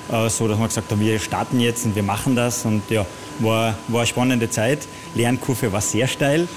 so dass wir gesagt haben, wir starten jetzt und wir machen das. Und ja, war eine spannende Zeit. Lernkurve war sehr steil.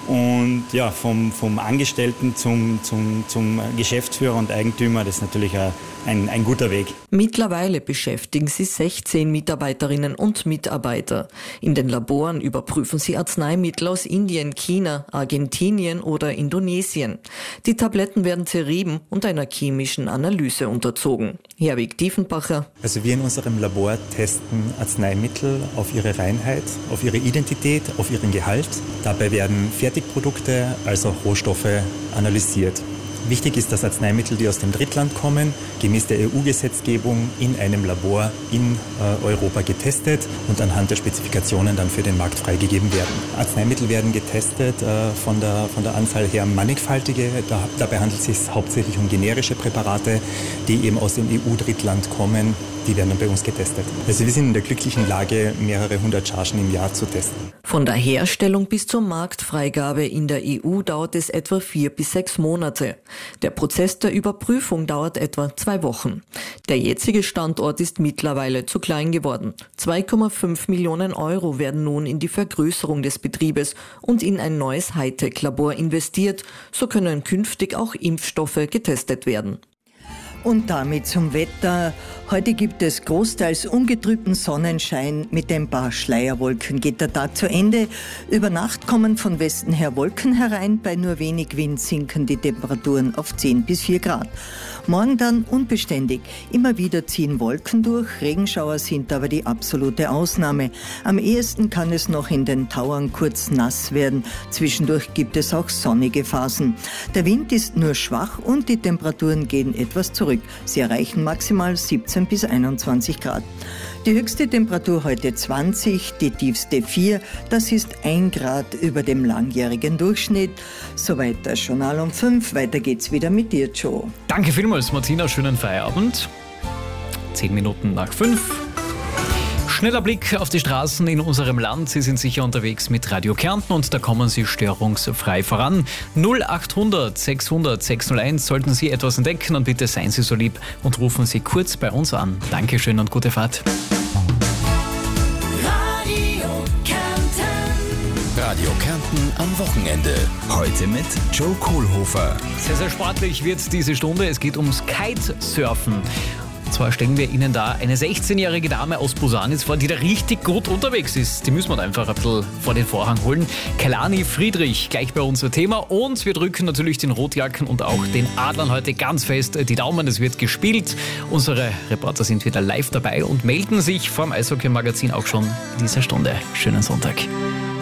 Und ja, vom Angestellten zum Geschäftsführer und Eigentümer, das ist natürlich ein guter Weg. Mittlerweile beschäftigen sie 16 Mitarbeiterinnen und Mitarbeiter. In den Laboren überprüfen sie Arzneimittel aus Indien, China, Argentinien oder Indonesien. Die Tabletten werden zerrieben und einer chemischen Analyse unterzogen. Herwig Diefenbacher. Also wir in unserem Labor testen Arzneimittel auf ihre Reinheit, auf ihre Identität, auf ihren Gehalt. Dabei werden Fertigprodukte, also Rohstoffe, analysiert. Wichtig ist, dass Arzneimittel, die aus dem Drittland kommen, gemäß der EU-Gesetzgebung in einem Labor in Europa getestet und anhand der Spezifikationen dann für den Markt freigegeben werden. Arzneimittel werden getestet von der Anzahl her mannigfaltige. Dabei handelt es sich hauptsächlich um generische Präparate, die eben aus dem EU-Drittland kommen. Die werden dann bei uns getestet. Also wir sind in der glücklichen Lage, mehrere hundert Chargen im Jahr zu testen. Von der Herstellung bis zur Marktfreigabe in der EU dauert es etwa 4 bis 6 Monate. Der Prozess der Überprüfung dauert etwa 2 Wochen. Der jetzige Standort ist mittlerweile zu klein geworden. 2,5 Millionen Euro werden nun in die Vergrößerung des Betriebes und in ein neues Hightech-Labor investiert. So können künftig auch Impfstoffe getestet werden. Und damit zum Wetter. Heute gibt es großteils ungetrübten Sonnenschein. Mit ein paar Schleierwolken geht der Tag zu Ende. Über Nacht kommen von Westen her Wolken herein. Bei nur wenig Wind sinken die Temperaturen auf 10 bis 4 Grad. Morgen dann unbeständig. Immer wieder ziehen Wolken durch. Regenschauer sind aber die absolute Ausnahme. Am ehesten kann es noch in den Tauern kurz nass werden. Zwischendurch gibt es auch sonnige Phasen. Der Wind ist nur schwach und die Temperaturen gehen etwas zurück. Sie erreichen maximal 17 bis 21 Grad. Die höchste Temperatur heute 20, die tiefste 4. Das ist 1 Grad über dem langjährigen Durchschnitt. Soweit das Journal um 5. Weiter geht's wieder mit dir, Joe. Danke vielmals, Martina. Schönen Feierabend. 10 Minuten nach 5. Schneller Blick auf die Straßen in unserem Land. Sie sind sicher unterwegs mit Radio Kärnten und da kommen Sie störungsfrei voran. 0800 600 601. Sollten Sie etwas entdecken, dann bitte seien Sie so lieb und rufen Sie kurz bei uns an. Dankeschön und gute Fahrt. Radio Kärnten am Wochenende. Heute mit Joe Kohlhofer. Sehr, sehr sportlich wird diese Stunde. Es geht ums Kitesurfen. Und zwar stellen wir Ihnen da eine 16-jährige Dame aus Busanitz vor, die da richtig gut unterwegs ist. Die müssen wir da einfach ein bisschen vor den Vorhang holen. Kelani Friedrich, gleich bei unser Thema. Und wir drücken natürlich den Rotjacken und auch den Adlern heute ganz fest die Daumen. Es wird gespielt. Unsere Reporter sind wieder live dabei und melden sich vom Eishockey-Magazin auch schon in dieser Stunde. Schönen Sonntag.